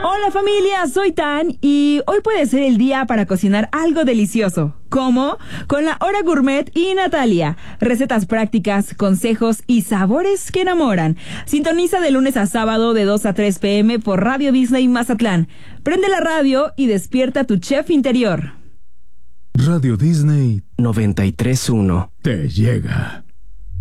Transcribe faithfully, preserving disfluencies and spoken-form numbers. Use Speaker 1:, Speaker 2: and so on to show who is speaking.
Speaker 1: Hola familia, soy Tan y hoy puede ser el día para cocinar algo delicioso. ¿Cómo? Con la Hora Gourmet y Natalia. Recetas prácticas, consejos y sabores que enamoran. Sintoniza de lunes a sábado de dos a tres pm por Radio Disney Mazatlán. Prende la radio y despierta tu chef interior.
Speaker 2: Radio Disney
Speaker 3: noventa y tres punto uno
Speaker 2: te llega.